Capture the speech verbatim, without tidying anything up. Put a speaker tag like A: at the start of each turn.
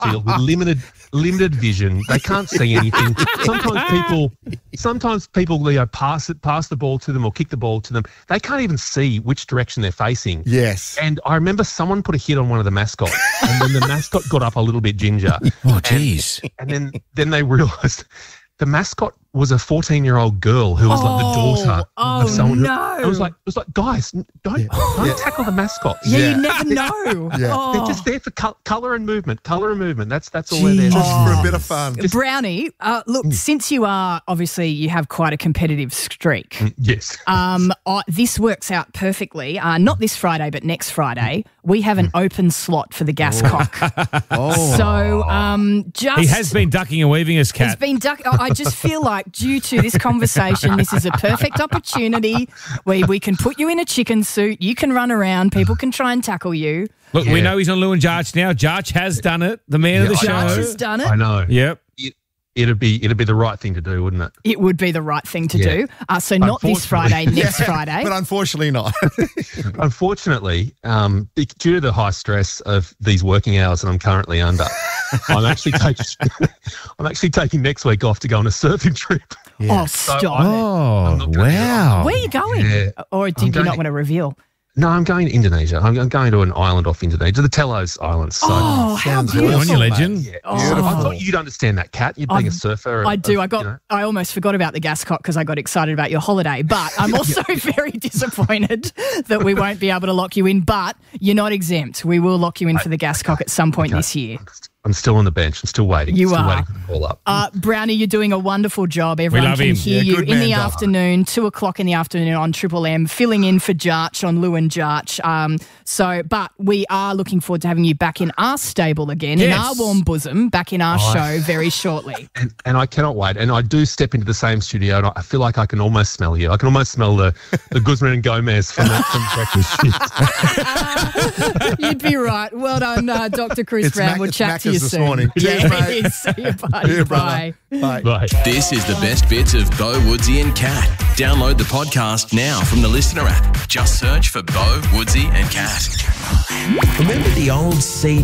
A: field with limited limited vision. They can't see anything. Sometimes people, sometimes people, you know, pass it, pass the ball to them or kick the ball to them. They can't even see which direction they're facing.
B: Yes.
A: And I remember someone put a hit on one of the mascots, and then the mascot got up a little bit ginger.
C: Oh, geez.
A: And, and then then they realised the mascot was a fourteen-year-old girl who was
D: Oh,
A: like the daughter
D: oh,
A: of someone. Who,
D: no.
A: it was like, it was like, guys, don't,
B: Yeah.
A: don't
B: Yeah.
A: tackle the mascots.
D: Yeah,
B: Yeah.
D: you never know.
B: Yeah.
D: Oh.
A: They're just there for col- colour and movement. Colour and movement. That's that's all they're there
B: Just
A: for.
B: for a bit of fun.
D: Brownie, uh, look,
A: Mm.
D: since you are, obviously, you have quite a competitive streak.
A: Mm, Yes.
D: Um, uh, this works out perfectly. Uh, not this Friday, but next Friday, we have an open slot for the gas cock.
B: Oh.
D: So um, just
C: He has been ducking and weaving us,
D: He's
C: Kat.
D: been duck. I just feel like due to this conversation, this is a perfect opportunity where we can put you in a chicken suit. You can run around. People can try and tackle you.
C: Look, we
A: Yeah.
C: know he's on Lou and Jarch now. Jarch has done it. The man of the
A: Yeah,
C: show.
A: I
D: Jarch has done it.
A: I know.
C: Yep.
A: It, it'd be it'd be the right thing to do, wouldn't it?
D: It would be the right thing to
A: Yeah.
D: do. Uh, so not this Friday,
A: Unfortunately.
D: next Friday.
B: But unfortunately not.
A: Unfortunately, um, be- due to the high stress of these working hours that I'm currently under, I'm actually taking I'm actually taking next week off to go on a surfing trip.
D: Oh, stop.
C: Oh,
A: not gonna
C: wow.
D: Where are you going?
A: Yeah.
D: Or
A: I'm
D: did you
A: going
D: not
A: to-
D: want to reveal?
A: No, I'm going to Indonesia. I'm, I'm going to an island off Indonesia, the Telos Islands. So,
D: Oh, how
B: sounds
C: Good
D: beautiful.
C: on you, legend.
A: yeah.
D: Oh.
A: I thought you'd understand that, Kat. You'd being
D: I-
A: a surfer.
D: I do.
A: uh,
D: I got.
A: you know.
D: I almost forgot about the gas cock because I got excited about your holiday. But I'm also very disappointed that we won't be able to lock you in. But you're not exempt. We will lock you in for the gas cock at some point
A: Okay.
D: this year.
A: I'm still on the bench. I'm still waiting.
D: You
A: still
D: are.
A: waiting for the call up.
D: Uh, Brownie, you're doing a wonderful job. Everyone
C: love
D: can
C: him.
D: hear
B: Yeah,
D: you
B: good
D: in
B: man,
D: the
B: Doc.
D: afternoon, two o'clock in the afternoon on Triple M, filling in for Jarch on Lou and Jarch. Um, so, but we are looking forward to having you back in our stable again, in
C: Yes.
D: our warm bosom, back in our
A: Oh,
D: show very shortly.
A: And, and I cannot wait. And I do step into the same studio, and I feel like I can almost smell you. I can almost smell the, the Guzman and Gomez from, the, from breakfast shift.
D: You'd be right. Well done, uh, Doctor Chris
B: It's
D: Brown.
B: Mac-
D: we'll
B: it's
D: chat to you
B: Macca's this
D: soon.
B: morning. Cheers,
D: yeah,
B: mate.
D: it is. See you, buddy.
B: See you,
D: Bye.
B: brother. Bye.
A: Bye.
E: This is the best bits of Bo, Woodsy and Cat. Download the podcast now from the Listener app. Just search for Bo, Woodsy and Cat.
F: Remember the old C